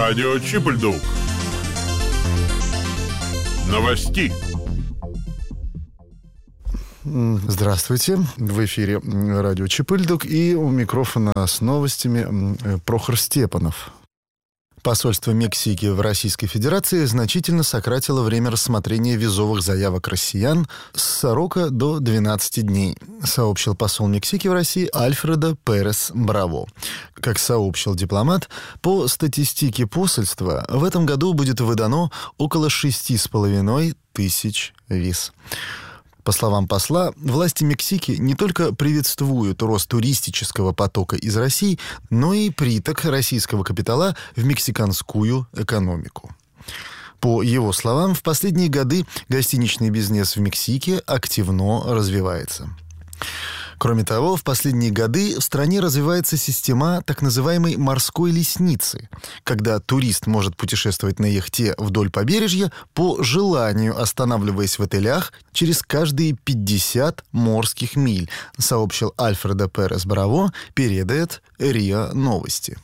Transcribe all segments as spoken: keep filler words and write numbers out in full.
Радио Чипульдук. Новости. Здравствуйте. В эфире радио Чипульдук, и у микрофона с новостями Прохор Степанов. Посольство Мексики в Российской Федерации значительно сократило время рассмотрения визовых заявок россиян с сорока до двенадцати дней, сообщил посол Мексики в России Альфредо Перес Браво. Как сообщил дипломат, по статистике посольства в этом году будет выдано около шести с половиной тысяч виз. По словам посла, власти Мексики не только приветствуют рост туристического потока из России, но и приток российского капитала в мексиканскую экономику. По его словам, в последние годы гостиничный бизнес в Мексике активно развивается. Кроме того, в последние годы в стране развивается система так называемой морской лестницы, когда турист может путешествовать на яхте вдоль побережья по желанию, останавливаясь в отелях через каждые пятьдесят морских миль, сообщил Альфредо Перес Браво, передает РИА Новости.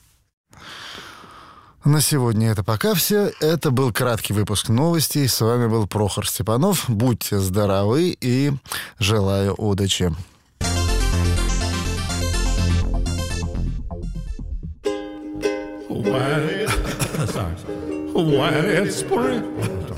На сегодня это пока все. Это был краткий выпуск новостей. С вами был Прохор Степанов. Будьте здоровы и желаю удачи. When, sorry. When it's spring